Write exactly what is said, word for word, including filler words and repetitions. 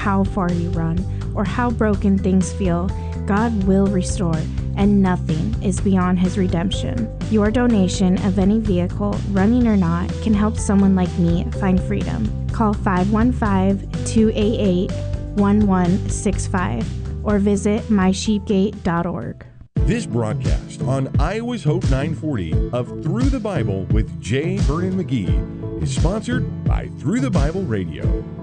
how far you run or how broken things feel, God will restore, and nothing is beyond His redemption. Your donation of any vehicle, running or not, can help someone like me find freedom. Call five one five, two eight eight, one one six five or visit my sheep gate dot org. This broadcast on Iowa's Hope nine forty of Through the Bible with J. Vernon McGee is sponsored by Through the Bible Radio.